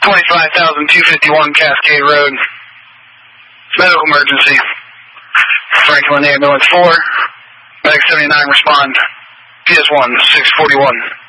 25,251 Cascade Road. Medical emergency. Franklin Ambulance 4. Medic 79 respond. PS1 641.